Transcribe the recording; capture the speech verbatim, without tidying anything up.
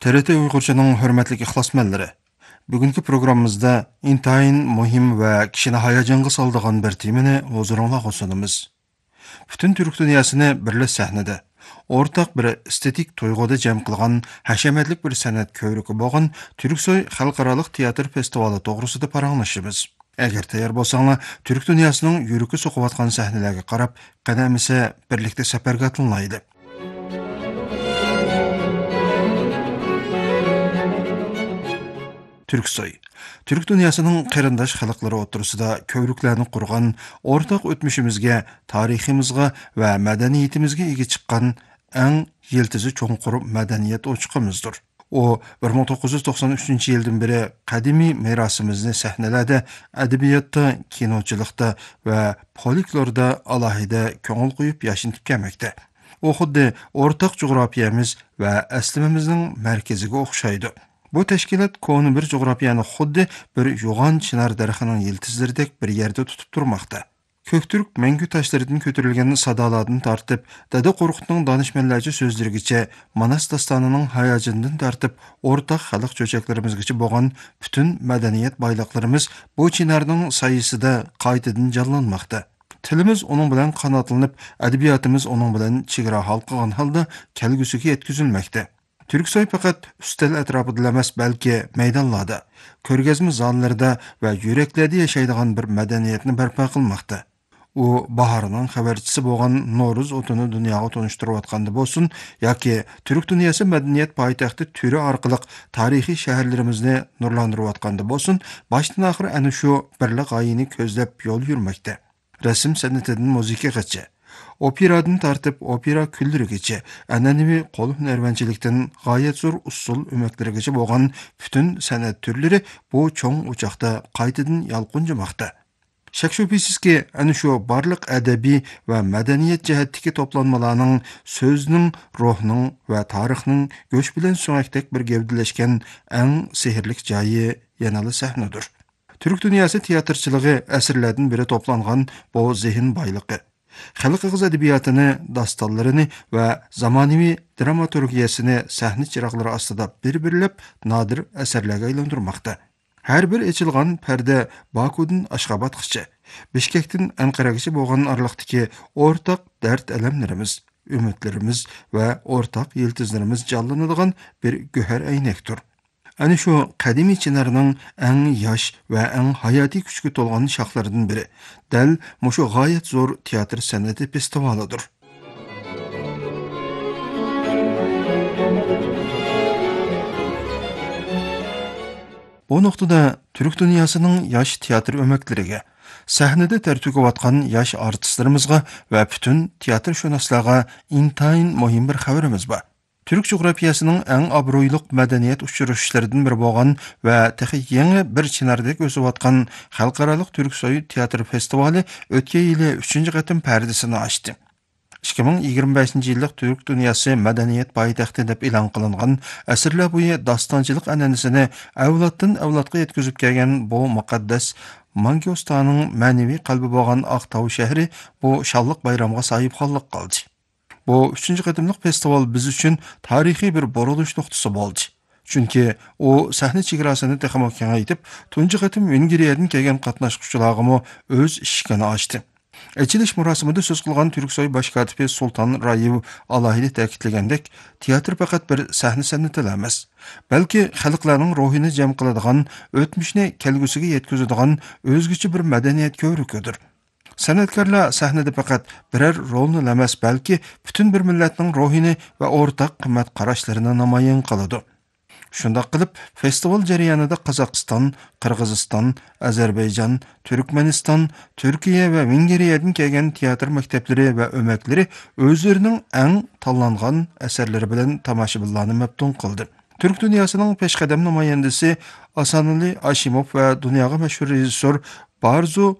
T R T Uyg'urchaning hurmatli ixlosmandlari. Bugungi programmamizda intayin muhim va kishini hayajonga soladigan bir temani huzuringizga sunamiz. Butun turk dunyosini birla sahnada, o'rtaq bir estetik tuyg'uda jam qilgan hashamatlik bir san'at ko'rigi bo'lgan Turksoy xalqarалық teatr festivali to'g'risida paranglashamiz. Agar tayyor bo'lsanglar, turk dunyosining yuragi so'qiyotgan sahnalarga qarab, qadamisa birlikda safarga atlanaylik. Türksoy. Türk dünyasının qarindosh xalqlari o'rtasida ko'riklarni qurgan, o'rtaq o'tmishimizga, tariximizga va madaniyatimizga ega chiqqan eng yiltizi cho'nqur madaniyat o'chiqimizdir. O bir ming to'qqiz yuz to'qson uchinchi yildan beri qadimiy merosimizni sahnalarda, adabiyotda, kinochilikda va folklorda alohida ko'ngil qo'yib yashinib kelmoqda. O xuddi o'rtaq jo'grafiyamiz va aslimimizning markaziga o'xshaydi. Bu tashkilot koni bir jo'grafiyani xuddi bir yo'g'on chinar daraxining yiltizlaridek bir yerda tutib turmoqda. Ko'kturk mangu tashlaridan ko'tarilgan sadolardan tortib, Dada Qo'rqutning donishmandlarcha so'zlarigacha, Manas dastonining hayojinidan tortib, o'rtaq xalq cho'chaklarimizgacha bo'lgan butun madaniyat boyliqlarimiz bu chinarning soyasida qaytadan jonlanmoqda. Tilimiz onun bilan qanotlanib, adabiyotimiz onun bilan chegara hal qilgan holda kelgusiga yetkazilmoqda. Türksoy faqat ustal atrofida emas, balki maydonlarda, ko'rgazma zallarida va yuraklarda yashaydigan bir madaniyatni barpo qilmoqda. U bahorning xabarchisi bo'lgan No'ruz o'tini dunyoga tunishtirayotganda bo'lsin, yoki Turk dunyosi madaniyat poytaxti turi orqali tarixiy shaharlarimizni nurlantirayotganda bo'lsin, boshdan oxir ana shu birla g'oyani ko'zlab yo'l yurmoqda. Rasm san'atidan muzikaga, operadan tartib opera kullerigacha, an'anaviy qo'l hunarvanchilikdan g'oyat zo'r usul o'maklarigacha bo'lgan butun san'at turlari bu cho'ng o'choqda qaytadan yalqunjamoqda. Shak shubhisizki, ana shu barliq adabiy va madaniyat jihatdagi to'planmalarning so'zning, ruhning va tarixning go'sh bilan so'ngakdek bir gavdalashgan eng sehrli joyi yanali sahnadir. Turk dunyosi teatrchiligi asrlardan beri to'plangan bu zehn boyligi, xalq og'iz adabiyotini, dastonlarini va zamonaviy dramaturgiyasini sahna chiroqlari ostida bir-birlab nodir asarlarga aylantirmoqda. Har bir ochilgan parda Bakudan Ashxobodgacha, Bishkekdan Anqaragacha bo'lgan oraliqdagi o'rtaq dard alamlarimiz, umidlarimiz va o'rtaq yiltizlarimiz jonlanadigan bir go'har aynakdir. Ana shu qadimiy chinarning eng yosh va eng hayotiy kuchga to'lgan shoxlaridan biri dal mushu g'oyat zo'r teatr san'ati festivalidir. Bu nuqtada Turk dunyosining yosh teatr o'maklariga, sahnada tartiblayotgan yosh artistlarimizga va butun teatrshunoslarga intayin muhim bir xabarimiz bor. Türk coğrafiyasının en abroyluq madaniyat uçuruşlarından biri bo'lgan va texi yangi bir chinardek o'sayotgan xalqarалық Turksoy teatr festivali o'tgan yili uchinchi qatim pardasini ochdi. ikki ming yigirma beshinchi yillik Turk dunyosi madaniyat poytaxti deb e'lon qilingan asrlar bo'yi dostonchilik an'anasini avloddan avlodga yetkazib kelgan bu muqaddas Manguistanning ma'naviy qalbi bo'lgan Aqtov shahri bu shalliq bayramga sohibxonlik qildi. Bu üçüncü qatimliq festival biz uchun tarixiy bir burilish nuqtasi bo'ldi. Chunki u sahna chegarasini texmo kengaytib, tunji qatim Vengriyadan kelgan qatnashuvchilarga o'z eshigini ochdi. Ochilish marosimida so'z qilgan Turksoy bosh kotibi Sultan Rayev alohida ta'kidlagandek, teatr faqat bir sahna san'ati emas, balki xalqlarning ruhini jam qiladigan, o'tmishni kelgusiga yetkazadigan o'zgacha bir madaniyat ko'rigidir. San'atkorlar sahnada faqat biror rolni emas, balki butun bir millatning ruhini va o'rtaq qimmat qarashlarini namoyon qiladi. Shunday qilib, festival jarayonida Qozog'iston, Qirg'iziston, Ozarbayjon, Turkmaniston, Turkiya va Vengriyadan kelgan teatr maktablari va o'maklari o'zlarining eng tanlangan asarlari bilan tomoshabinlarni maftun qildi. Turk dunyosining peshqadam namoyandasi Asanali Ashimov va dunyoga mashhur rejissor Barzu